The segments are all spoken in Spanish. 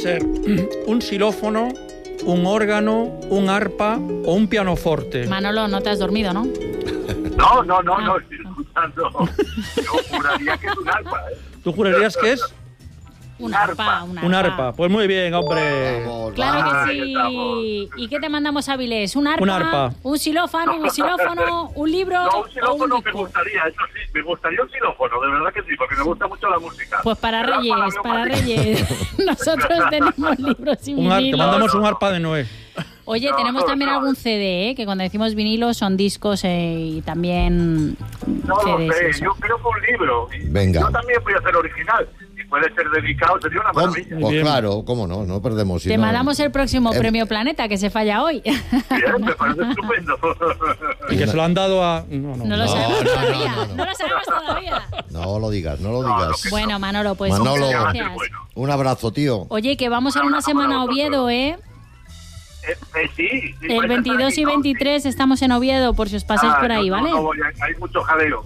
ser un xilófono, un órgano, un arpa o un pianoforte. Manolo, no te has dormido, ¿no? No, estoy escuchando. Yo juraría que es un arpa, ¿eh? ¿Tú jurarías que es? Un arpa. Un arpa. Pues muy bien, hombre. Vamos, Claro vamos. que sí. ¿Y qué te mandamos, Avilés? ¿Un arpa? Un arpa. ¿Un xilófono? ¿Un libro? No, un xilófono o un me disco? gustaría, eso sí, me gustaría un xilófono, de verdad que sí, porque me gusta mucho la música. Pues para El arpa la Reyes, veo para más Reyes. Nosotros tenemos libros y Te vinilos. mandamos un arpa de Noé. Oye, tenemos también algún CD, que cuando decimos vinilos son discos y también No lo CDs. sé, eso. yo creo que un libro. Y Venga. Yo también voy a ser original. Si puede ser dedicado, sería una maravilla. Pues Bien. claro, cómo no perdemos. Si Te no- mandamos el próximo Premio Planeta, que se falla hoy. Bien, me parece estupendo. Y que se lo han dado a... No. No lo sabemos no, todavía. no. No lo sabemos todavía. No lo digas, no lo digas. Bueno, Manolo, pues Manolo. muchas Va a ser gracias. bueno. Un abrazo, tío. Oye, que vamos en una semana a Oviedo, ¿eh? Sí, El puede 22 ser y aquí, ¿no? 23 estamos en Oviedo, por si os pasáis por ahí, no, ¿vale? No, voy, hay mucho jaleo,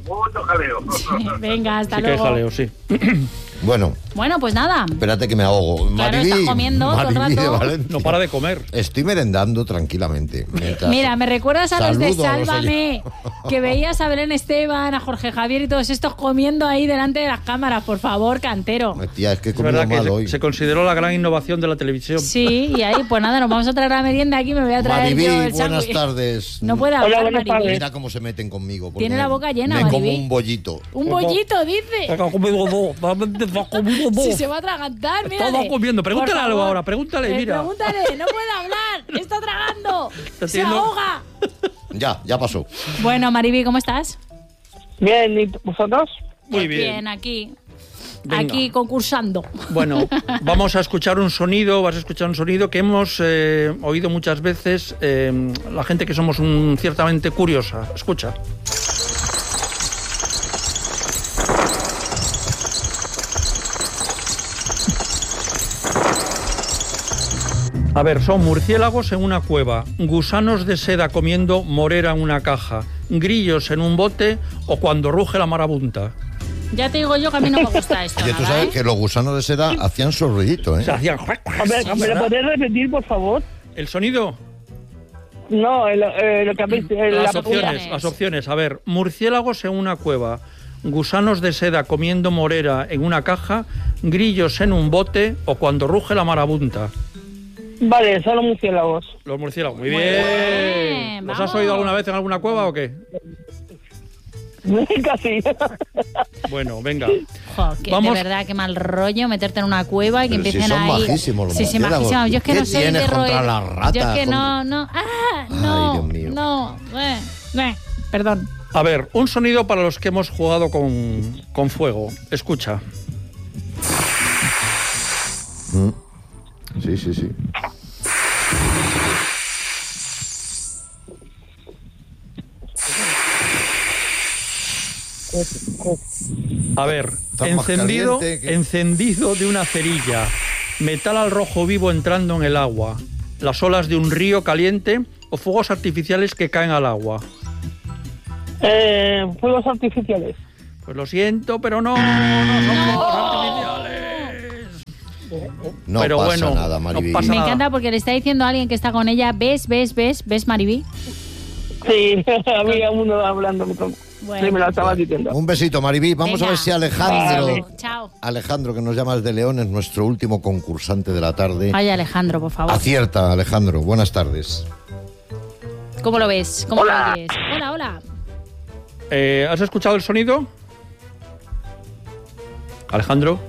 Venga, hasta Sí que hay luego. jaleo, sí. Bueno, Bueno, pues nada. espérate que me ahogo. Claro, estás comiendo todo el Maribí de rato. Valencia. No para de comer. Estoy merendando tranquilamente. mientras- Mira, me recuerdas a los de Saludo a los Sálvame, que veías a Belén Esteban, a Jorge Javier y todos estos comiendo ahí delante de las cámaras, por favor, cantero. Tía, es que he Es comido verdad mal que hoy. se consideró la gran innovación de la televisión. Sí, y ahí, pues nada, nos vamos a traer la merienda aquí, me voy a traer Maribí, yo el buenas sándwich. tardes. No puede hablar, buenas Maribí. tardes. Mira cómo se meten conmigo. porque Tiene la boca llena, Me como Maribí. un bollito. Un bollito, dice. Ha comido dos. Ha comido dos. Si se va a atragantar, mira. Estaba comiendo. Pregúntale algo ahora, pregúntale, mira. Pregúntale, no puede hablar, está tragando, se haciendo- ahoga. Ya pasó. Bueno, Maribí, ¿cómo estás? Bien, ¿y vosotros? Muy bien. Bien, aquí. Venga. Aquí concursando. Bueno, vamos a escuchar un sonido, vas a escuchar un sonido que hemos oído muchas veces la gente que somos ciertamente curiosa. Escucha. A ver, son murciélagos en una cueva, gusanos de seda comiendo morera en una caja, grillos en un bote o cuando ruge la marabunta. Ya te digo yo que a mí no me gusta esto. Oye, tú nada, sabes ¿eh? que los gusanos de seda hacían su ruidito, ¿eh? Se hacían... A ver, ¿me lo podéis repetir, por favor? ¿El sonido? No, lo que habéis... Las la opciones, las opciones. A ver, murciélagos en una cueva, gusanos de seda comiendo morera en una caja, grillos en un bote o cuando ruge la marabunta. Vale, son los murciélagos. Los murciélagos, muy Muy bien. bien, ¿Los vamos. has oído alguna vez en alguna cueva o qué? Casi. Bueno, venga. Jo, que Vamos. de verdad, qué mal rollo meterte en una cueva y que Pero si empiecen son ahí. majísimos los sí, sí, murciélagos. majísimos. Yo es que ¿Qué no soy tienes de contra roer. las ratas? Yo es que Contra- no. No. Dios mío. No. Perdón. A ver, un sonido para los que hemos jugado con fuego. Escucha. Sí. A ver, Está más caliente que- encendido de una cerilla, metal al rojo vivo entrando en el agua, las olas de un río caliente o fuegos artificiales que caen al agua. Fuegos artificiales. Pues lo siento, pero no son fuegos artificiales. No Pero pasa bueno, nada, no Maribí. pasa Me nada. encanta porque le está diciendo a alguien que está con ella, ¿ves, Maribí? Sí, había uno hablando. Bueno. Sí, me lo estabas diciendo. Un besito, Maribí. Vamos Venga. a ver si Alejandro... Vale. Chao. Alejandro, que nos llama desde León, es nuestro último concursante de la tarde. Ay, Alejandro, por favor. Acierta, Alejandro. Buenas tardes. ¿Cómo lo ves? ¿Cómo Hola. lo oyes? Hola. ¿Has escuchado el sonido? Alejandro.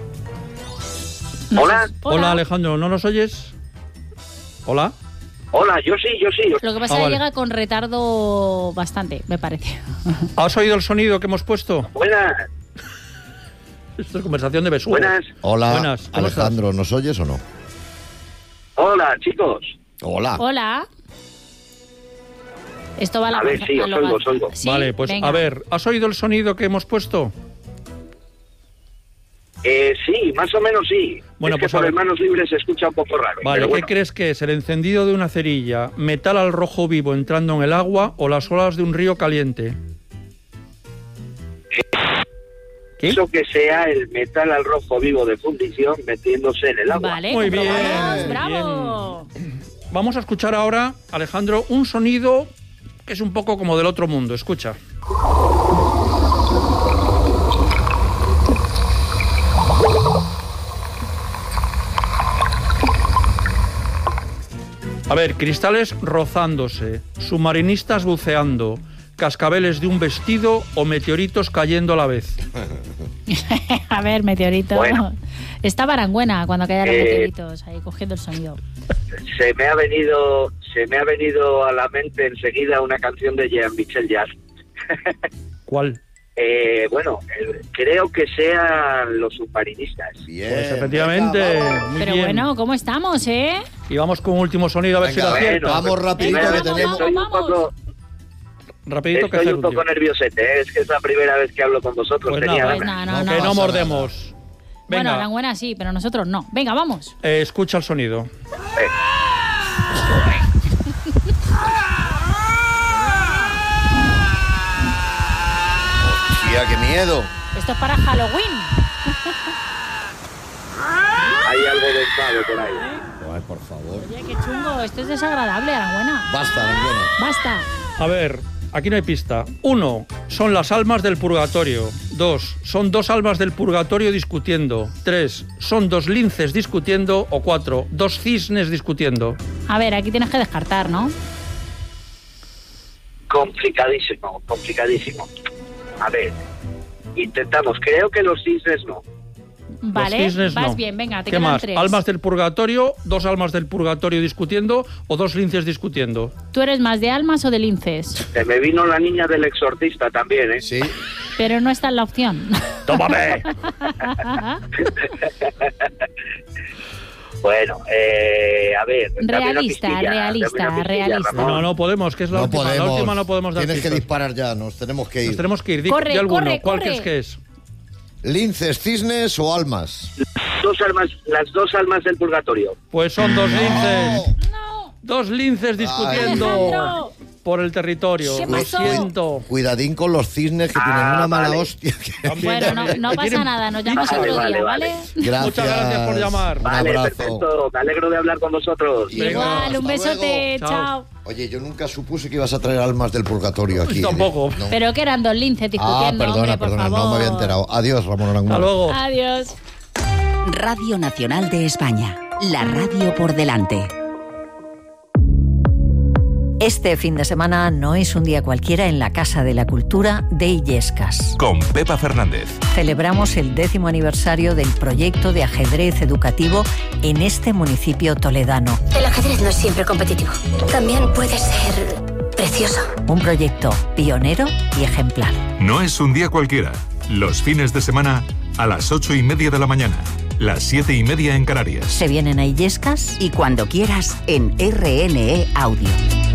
Hola. Hola, Alejandro, ¿no nos oyes? Hola. Hola, yo sí. Lo que pasa Ah, es que vale. llega con retardo bastante, me parece. ¿Has oído el sonido que hemos puesto? Buenas. Esto es conversación de besugo. Hola, Buenas, ¿cómo Alejandro, ¿nos oyes o no? Hola, chicos. Hola. Hola. Esto va a la A ver, sí, os oigo, os oigo. ¿Sí? Vale, pues Venga. a ver, ¿has oído el sonido que hemos puesto? Sí, más o menos sí. Bueno, es pues que a por ver. el manos libres se escucha un poco raro. Vale, pero ¿qué bueno. crees que es? ¿El encendido de una cerilla, metal al rojo vivo entrando en el agua o las olas de un río caliente? ¿Qué? Eso que sea el metal al rojo vivo de fundición metiéndose en el agua. Vale, Muy bien, comprobamos. ¡Bravo! Vamos a escuchar ahora, Alejandro, un sonido que es un poco como del otro mundo. Escucha. A ver, cristales rozándose, submarinistas buceando, cascabeles de un vestido o meteoritos cayendo a la vez. A ver, meteorito. Bueno. Está Barangüena cuando caían los meteoritos, ahí cogiendo el sonido. Se me ha venido a la mente enseguida una canción de Jean-Michel Jarre. ¿Cuál? Creo que sean los submarinistas. Bien. Pues efectivamente, venga, muy Pero bien. bueno, ¿cómo estamos, eh? Y vamos con un último sonido a ver Venga, si lo acierta. vamos rapidito Venga, que vamos, tenemos. Estoy un vamos. poco, Rapidito que estoy un Gerundio. poco nerviosete, ¿eh? Es que es la primera vez que hablo con vosotros. Pues Tenía nada, Pues ganas. no, No que no pasa mordemos. Bueno, Venga, Barangüena sí, pero nosotros no. Venga, vamos. escucha el sonido. Hostia, qué miedo. Esto es para Halloween. Hay algo de enfado por ahí. Ay, por favor. Oye, qué chungo. Esto es desagradable, Barangüena. Basta, Barangüena. Basta. A ver, aquí no hay pista. 1. Son las almas del purgatorio. 2. Son 2 almas del purgatorio discutiendo. 3. Son 2 linces discutiendo. O 4. 2 cisnes discutiendo. A ver, aquí tienes que descartar, ¿no? Complicadísimo. A ver, intentamos. Creo que los cisnes no. Vale, Los cisnes vas no. bien, venga, te ¿Qué quedan más? 3. ¿Almas del purgatorio? 2 almas del purgatorio discutiendo. O 2 linces discutiendo. ¿Tú eres más de almas o de linces? Se me vino la niña del exorcista también, ¿eh? Sí. Pero no está en la opción. ¡Tómame! Bueno, a ver. dame una Realista, pistilla, realista, dame una pistilla, realista. Ramón. No podemos, que es la No última. podemos. La última no podemos dar Tienes que pistas. disparar ya, nos tenemos que ir. Nos tenemos que ir. Di Corre, alguno. corre, ¿Cuál corre. crees que es? ¿Linces, cisnes o almas? Las dos almas del purgatorio. Pues son 2 linces. No. 2 linces discutiendo Alejandro. por el territorio. ¿Qué Lo pasó? siento. Cuidadín con los cisnes que tienen una mala vale. hostia. Bueno, no pasa nada, nos llamas otro día, ¿vale? Gracias. Muchas gracias por llamar. Un Vale, abrazo. perfecto. Me alegro de hablar con vosotros. Venga, Igual, un hasta besote, luego. chao. Oye, yo nunca supuse que ibas a traer almas del purgatorio aquí. Tampoco. No. Pero que eran 2 linces discutiendo, hombre, por favor. no me había enterado. Adiós, Ramón Aranguren. Hasta luego. Adiós. Radio Nacional de España. La radio por delante. Este fin de semana no es un día cualquiera en la Casa de la Cultura de Illescas. Con Pepa Fernández. Celebramos el 10º aniversario del proyecto de ajedrez educativo en este municipio toledano. El ajedrez no es siempre competitivo. También puede ser precioso. Un proyecto pionero y ejemplar. No es un día cualquiera. Los fines de semana a las 8:30 de la mañana. Las 7:30 en Canarias. Se vienen a Illescas Y cuando quieras en RNE Audio.